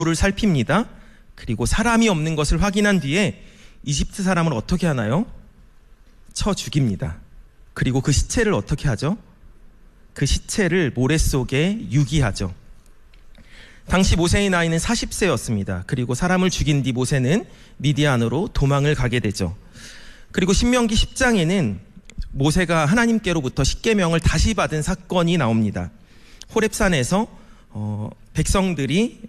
를 살핍니다. 그리고 사람이 없는 것을 확인한 뒤에 이집트 사람을 어떻게 하나요? 쳐 죽입니다. 그리고 그 시체를 어떻게 하죠? 그 시체를 모래 속에 유기하죠. 당시 모세의 나이는 40세였습니다. 그리고 사람을 죽인 뒤 모세는 미디안으로 도망을 가게 되죠. 그리고 신명기 10장에는 모세가 하나님께로부터 십계명을 다시 받은 사건이 나옵니다. 호렙산에서 백성들이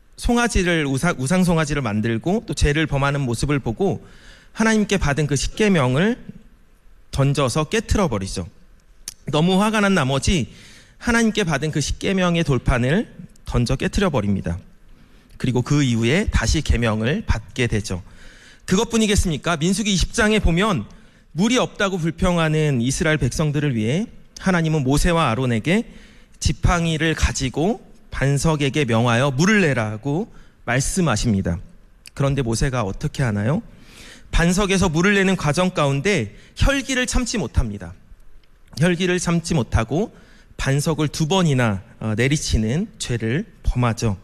우상 송아지를 만들고 또 죄를 범하는 모습을 보고 하나님께 받은 그 십계명을 던져서 깨트려 버리죠. 너무 화가 난 나머지 하나님께 받은 그 십계명의 돌판을 던져 깨트려 버립니다. 그리고 그 이후에 다시 계명을 받게 되죠. 그것뿐이겠습니까? 민수기 20장에 보면 물이 없다고 불평하는 이스라엘 백성들을 위해 하나님은 모세와 아론에게 지팡이를 가지고 반석에게 명하여 물을 내라고 말씀하십니다. 그런데 모세가 어떻게 하나요? 반석에서 물을 내는 과정 가운데 혈기를 참지 못합니다. 혈기를 참지 못하고 반석을 2번이나 내리치는 죄를 범하죠.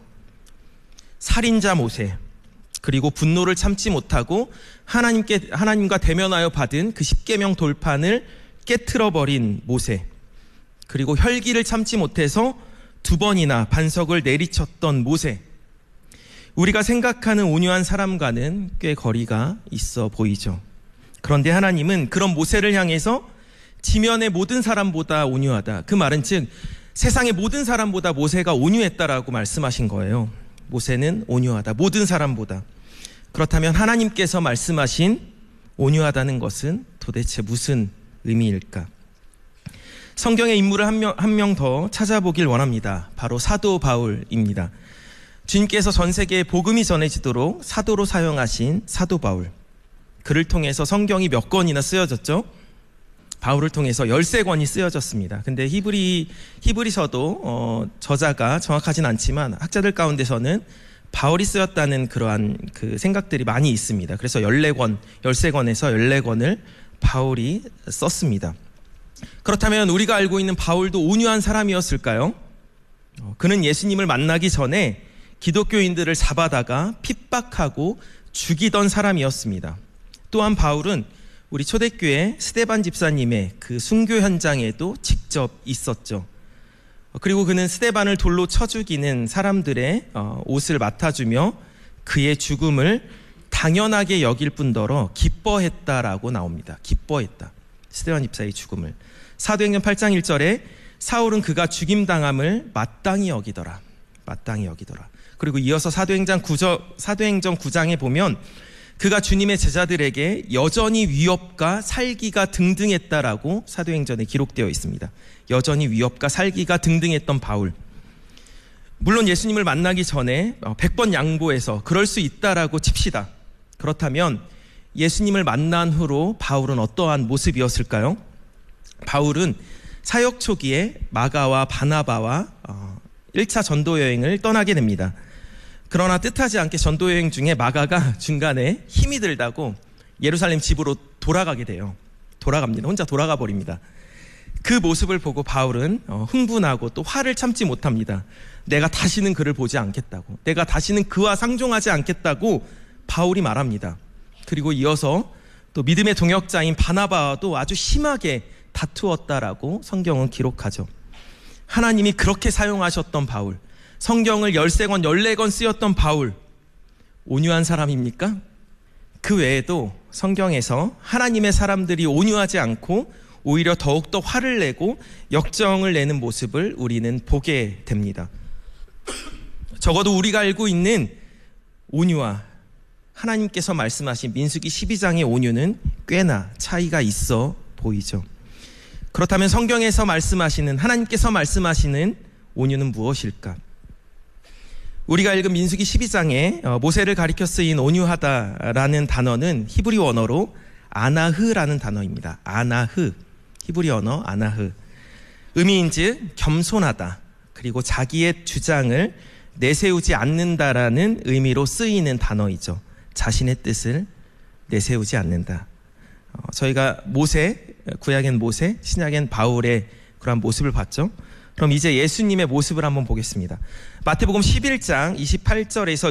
살인자 모세, 그리고 분노를 참지 못하고 하나님과 대면하여 받은 그 십계명 돌판을 깨트려 버린 모세, 그리고 혈기를 참지 못해서 2번이나 반석을 내리쳤던 모세. 우리가 생각하는 온유한 사람과는 꽤 거리가 있어 보이죠. 그런데 하나님은 그런 모세를 향해서 지면의 모든 사람보다 온유하다. 그 말은 즉 세상의 모든 사람보다 모세가 온유했다라고 말씀하신 거예요. 모세는 온유하다. 모든 사람보다. 그렇다면 하나님께서 말씀하신 온유하다는 것은 도대체 무슨 의미일까? 성경의 인물을 한 명 더 찾아보길 원합니다. 바로 사도 바울입니다. 주님께서 전 세계에 복음이 전해지도록 사도로 사용하신 사도 바울. 그를 통해서 성경이 몇 권이나 쓰여졌죠? 바울을 통해서 13권이 쓰여졌습니다. 근데 히브리서도 저자가 정확하진 않지만 학자들 가운데서는 바울이 쓰였다는 그러한 그 생각들이 많이 있습니다. 그래서 13권에서 14권을 바울이 썼습니다. 그렇다면 우리가 알고 있는 바울도 온유한 사람이었을까요? 그는 예수님을 만나기 전에 기독교인들을 잡아다가 핍박하고 죽이던 사람이었습니다. 또한 바울은 우리 초대교회 스데반 집사님의 그 순교 현장에도 직접 있었죠. 그리고 그는 스데반을 돌로 쳐 죽이는 사람들의 옷을 맡아주며 그의 죽음을 당연하게 여길 뿐더러 기뻐했다라고 나옵니다. 기뻐했다. 스데반 집사의 죽음을. 사도행전 8장 1절에 사울은 그가 죽임당함을 마땅히 여기더라. 마땅히 여기더라. 그리고 이어서 사도행전 9장에 보면 그가 주님의 제자들에게 여전히 위협과 살기가 등등했다라고 사도행전에 기록되어 있습니다. 여전히 위협과 살기가 등등했던 바울. 물론 예수님을 만나기 전에 100번 양보해서 그럴 수 있다라고 칩시다. 그렇다면 예수님을 만난 후로 바울은 어떠한 모습이었을까요? 바울은 사역 초기에 마가와 바나바와 1차 전도 여행을 떠나게 됩니다. 그러나 뜻하지 않게 전도 여행 중에 마가가 중간에 힘이 들다고 예루살렘 집으로 돌아가게 돼요. 돌아갑니다. 혼자 돌아가 버립니다. 그 모습을 보고 바울은 흥분하고 또 화를 참지 못합니다. 내가 다시는 그를 보지 않겠다고, 내가 다시는 그와 상종하지 않겠다고 바울이 말합니다. 그리고 이어서 또 믿음의 동역자인 바나바와도 아주 심하게 다투었다라고 성경은 기록하죠. 하나님이 그렇게 사용하셨던 바울, 성경을 13권, 14권 쓰였던 바울, 온유한 사람입니까? 그 외에도 성경에서 하나님의 사람들이 온유하지 않고 오히려 더욱더 화를 내고 역정을 내는 모습을 우리는 보게 됩니다. 적어도 우리가 알고 있는 온유와 하나님께서 말씀하신 민수기 12장의 온유는 꽤나 차이가 있어 보이죠. 그렇다면 성경에서 말씀하시는, 하나님께서 말씀하시는 온유는 무엇일까? 우리가 읽은 민수기 12장에 모세를 가리켜 쓰인 온유하다라는 단어는 히브리 언어로 아나흐라는 단어입니다. 아나흐, 히브리 언어 아나흐. 의미인즉 겸손하다, 그리고 자기의 주장을 내세우지 않는다라는 의미로 쓰이는 단어이죠. 자신의 뜻을 내세우지 않는다. 저희가 모세, 구약엔 모세, 신약엔 바울의 그러한 모습을 봤죠. 그럼 이제 예수님의 모습을 한번 보겠습니다. 마태복음 11장 28절에서